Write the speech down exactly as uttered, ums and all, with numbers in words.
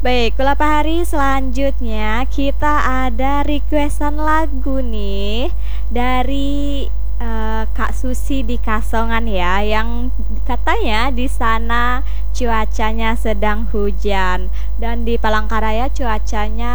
Baik, beberapa hari selanjutnya kita ada requestan lagu nih dari eh, Kak Susi di Kasongan ya, yang katanya di sana cuacanya sedang hujan dan di Palangkaraya cuacanya